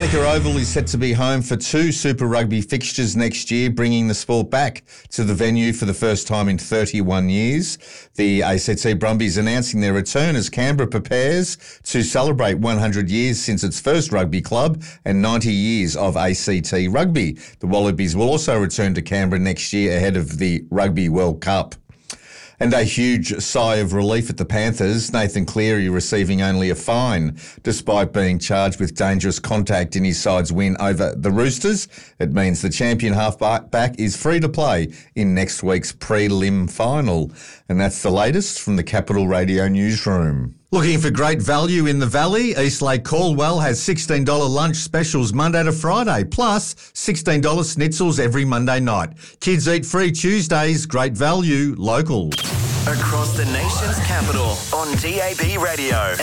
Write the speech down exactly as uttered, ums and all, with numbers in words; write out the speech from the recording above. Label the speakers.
Speaker 1: Manuka Oval is set to be home for two Super Rugby fixtures next year, bringing the sport back to the venue for the first time in thirty-one years. The A C T Brumbies announcing their return as Canberra prepares to celebrate one hundred years since its first rugby club and ninety years of A C T rugby. The Wallabies will also return to Canberra next year ahead of the Rugby World Cup. And a huge sigh of relief at the Panthers, Nathan Cleary receiving only a fine, despite being charged with dangerous contact in his side's win over the Roosters. It means the champion halfback is free to play in next week's prelim final. And that's the latest from the Capital Radio newsroom. Looking for great value in the Valley? Eastlake Caldwell has sixteen dollars lunch specials Monday to Friday, plus sixteen dollars schnitzels every Monday night. Kids eat free Tuesdays, great value, local.
Speaker 2: Across the nation's capital on D A B Radio.